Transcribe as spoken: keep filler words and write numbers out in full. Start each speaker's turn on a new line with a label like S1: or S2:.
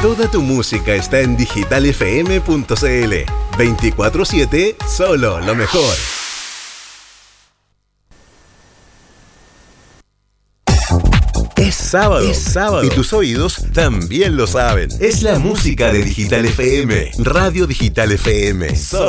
S1: Toda tu música está en digital f m punto c l. veinticuatro siete, solo lo mejor. Es sábado. Es sábado. Y tus oídos también lo saben. Es la música de Digital F M. Radio Digital F M.